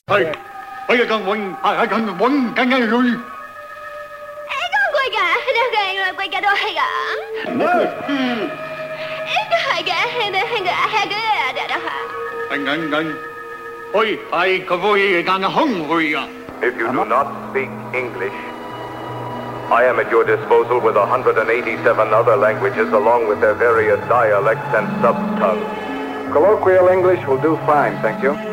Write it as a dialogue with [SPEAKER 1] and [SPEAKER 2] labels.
[SPEAKER 1] 係，我要更穩，係更穩，更加去。
[SPEAKER 2] 貴㗎都係㗎。係嘅，
[SPEAKER 1] 係個會更空虛啊。
[SPEAKER 3] If you do not speak English, I am at your disposal with 187 other languages along with their various dialects and sub-tongues.
[SPEAKER 4] Colloquial English will do fine, thank you.